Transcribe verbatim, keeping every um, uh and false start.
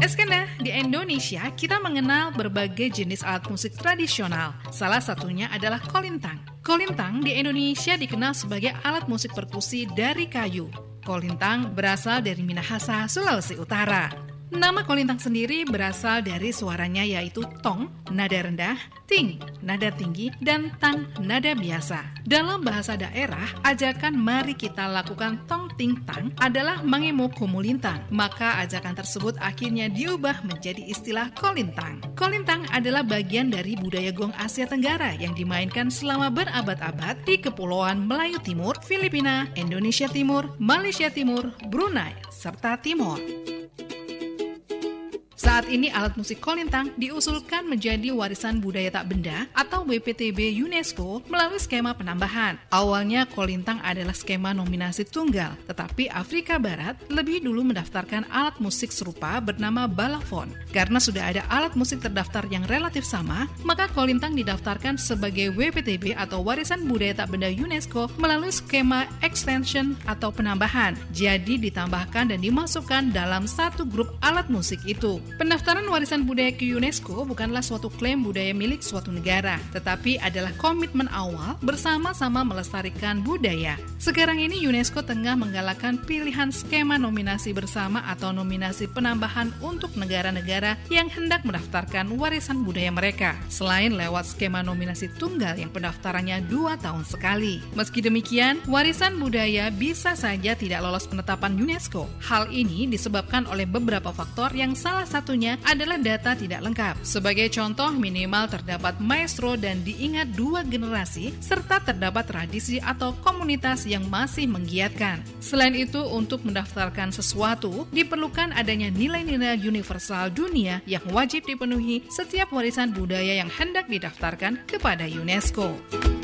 Eskena, di Indonesia kita mengenal berbagai jenis alat musik tradisional. Salah satunya adalah kolintang. Kolintang di Indonesia dikenal sebagai alat musik perkusi dari kayu. Kolintang berasal dari Minahasa, Sulawesi Utara. Nama kolintang sendiri berasal dari suaranya yaitu tong, nada rendah, ting, nada tinggi, dan tang, nada biasa. Dalam bahasa daerah, ajakan mari kita lakukan tong ting tang adalah mangemo kumulintang. Maka ajakan tersebut akhirnya diubah menjadi istilah kolintang. Kolintang adalah bagian dari budaya gong Asia Tenggara yang dimainkan selama berabad-abad di Kepulauan Melayu Timur, Filipina, Indonesia Timur, Malaysia Timur, Brunei, serta Timor. Saat ini alat musik kolintang diusulkan menjadi warisan budaya tak benda atau W P T B UNESCO melalui skema penambahan. Awalnya kolintang adalah skema nominasi tunggal, tetapi Afrika Barat lebih dulu mendaftarkan alat musik serupa bernama balafon. Karena sudah ada alat musik terdaftar yang relatif sama, maka kolintang didaftarkan sebagai W P T B atau warisan budaya tak benda UNESCO melalui skema extension atau penambahan. Jadi ditambahkan dan dimasukkan dalam satu grup alat musik itu. Pendaftaran warisan budaya ke UNESCO bukanlah suatu klaim budaya milik suatu negara, tetapi adalah komitmen awal bersama-sama melestarikan budaya. Sekarang ini UNESCO tengah menggalakkan pilihan skema nominasi bersama atau nominasi penambahan untuk negara-negara yang hendak mendaftarkan warisan budaya mereka, selain lewat skema nominasi tunggal yang pendaftarannya dua tahun sekali. Meski demikian, warisan budaya bisa saja tidak lolos penetapan UNESCO. Hal ini disebabkan oleh beberapa faktor yang salah satu satunya adalah data tidak lengkap. Sebagai contoh, minimal terdapat maestro dan diingat dua generasi, serta terdapat tradisi atau komunitas yang masih menggiatkan. Selain itu, untuk mendaftarkan sesuatu, diperlukan adanya nilai-nilai universal dunia yang wajib dipenuhi setiap warisan budaya yang hendak didaftarkan kepada UNESCO.